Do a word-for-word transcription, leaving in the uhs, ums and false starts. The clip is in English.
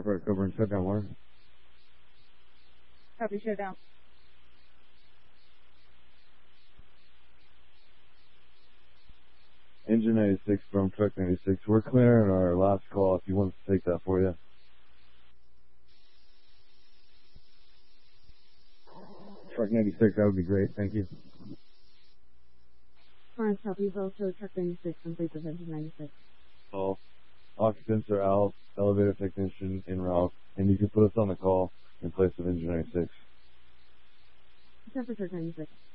Airport Coburn, shutdown where? Copy, shutdown. Engine ninety-six from truck ninety-six. We're clearing our last call if you want us to take that for you. Truck ninety-six, that would be great. Thank you. Orange copy, also truck ninety-six, complete with engine ninety-six. Call. Occupants are out, elevator technician en route, and you can put us on the call in place of engine ninety-six. Temperature ninety-six.